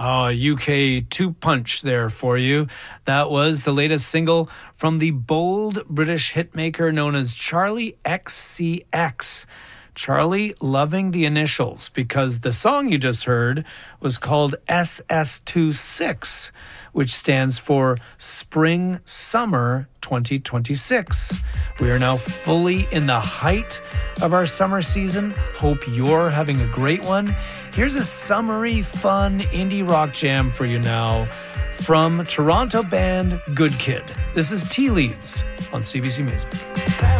Oh, UK two-punch there for you. That was the latest single from the bold British hitmaker known as Charlie XCX. Charlie loving the initials because the song you just heard was called SS26, which stands for Spring Summer 2026. We are now fully in the height of our summer season. Hope you're having a great one. Here's a summery, fun indie rock jam for you now from Toronto band Good Kid. This is Tea Leaves on CBC Music.